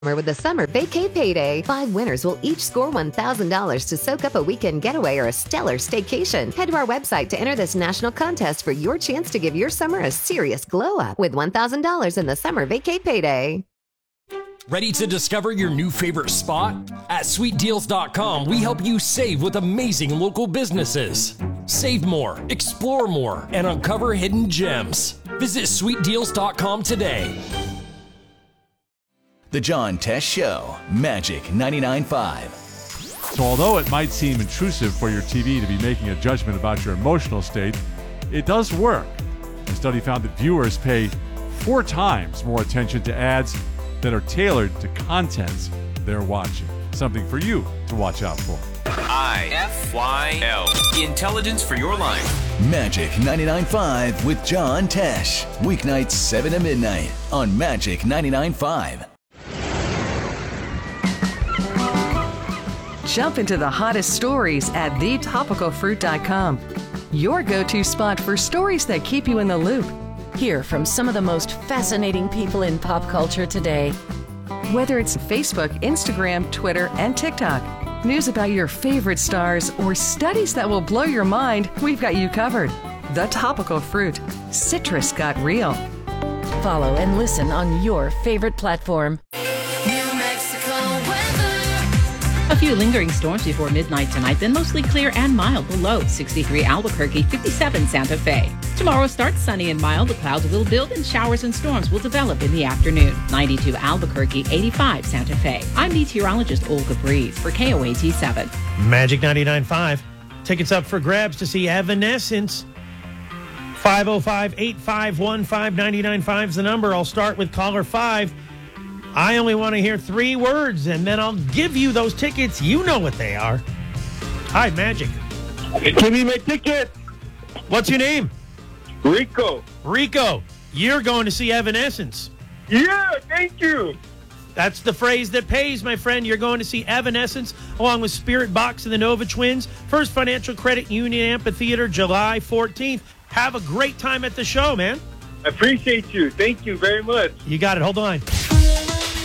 With the Summer Vacay Payday. 5 winners will each score $1,000 to soak up a weekend getaway or a stellar staycation. Head to our website to enter this national contest for your chance to give your summer a serious glow up with $1,000 in the Summer Vacay Payday. Ready to discover your new favorite spot? At SweetDeals.com, we help you save with amazing local businesses. Save more, explore more, and uncover hidden gems. Visit SweetDeals.com today. The John Tesh Show, Magic 99.5. So although it might seem intrusive for your TV to be making a judgment about your emotional state, it does work. A study found that viewers pay 4 times more attention to ads that are tailored to contents they're watching. Something for you to watch out for. IFYL. Intelligence for your life. Magic 99.5 with John Tesh. Weeknights 7 to midnight on Magic 99.5. Jump into the hottest stories at thetopicalfruit.com. Your go-to spot for stories that keep you in the loop. Hear from some of the most fascinating people in pop culture today. Whether it's Facebook, Instagram, Twitter, and TikTok, news about your favorite stars, or studies that will blow your mind, we've got you covered. The Topical Fruit. Citrus got real. Follow and listen on your favorite platform. A few lingering storms before midnight tonight, then mostly clear and mild below 63 Albuquerque, 57 Santa Fe. Tomorrow starts sunny and mild. The clouds will build and showers and storms will develop in the afternoon. 92 Albuquerque, 85 Santa Fe. I'm meteorologist Olga Breeze for KOAT 7. Magic 99.5. Tickets up for grabs to see Evanescence. 505-851-5995 is the number. I'll start with caller 5. I only want to hear 3 words, and then I'll give you those tickets. You know what they are. Hi, Magic. Give me my ticket. What's your name? Rico. Rico, you're going to see Evanescence. Yeah, thank you. That's the phrase that pays, my friend. You're going to see Evanescence along with Spirit Box and the Nova Twins. First Financial Credit Union Amphitheater, July 14th. Have a great time at the show, man. I appreciate you. Thank you very much. You got it. Hold on.